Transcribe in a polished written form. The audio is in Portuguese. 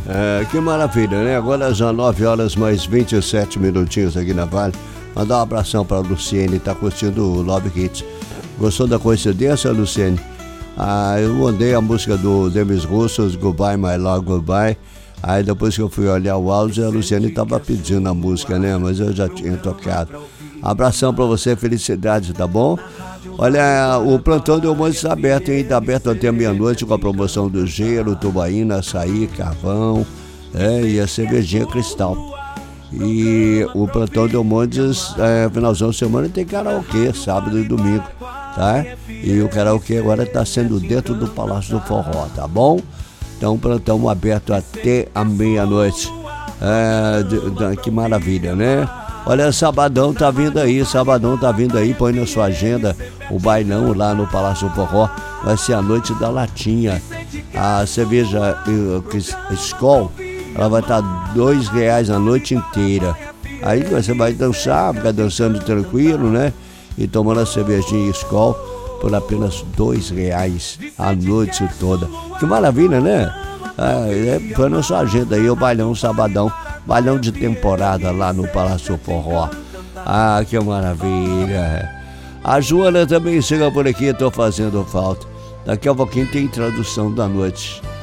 Que maravilha, né? Agora já 9 horas mais 27 minutinhos aqui na Vale. Mandar um abração para a Luciene, tá curtindo o Love Hits. Gostou da coincidência, Luciene? Eu mandei a música do Demis Roussos, Goodbye My Love Goodbye. Aí depois que eu fui olhar o áudio, a Luciene estava pedindo a música, né? Mas eu já tinha tocado. Abração para você, felicidade, tá bom? Olha, o plantão de almoço está aberto, hein? Está aberto até meia-noite com a promoção do gelo, tubaína, açaí, carvão, e a cervejinha Cristal. E o plantão de almoços, finalzão de semana, tem karaokê, sábado e domingo, tá? E o karaokê agora está sendo dentro do Palácio do Forró, tá bom? Então, plantão aberto até a meia-noite. Que maravilha, né? Olha, sabadão tá vindo aí, põe na sua agenda o bailão lá no Palácio do Forró. Vai ser a noite da latinha. A cerveja Skol, ela vai estar R$2 a noite inteira. Aí você vai dançar, ficar dançando tranquilo, né? E tomando a cervejinha Skol por apenas R$2 a noite toda. Que maravilha, né? Põe na sua agenda aí o bailão sabadão. Bailão de temporada lá no Palácio Forró. Que maravilha. A Joana também chega por aqui, tô fazendo falta. Daqui a pouquinho tem tradução da noite.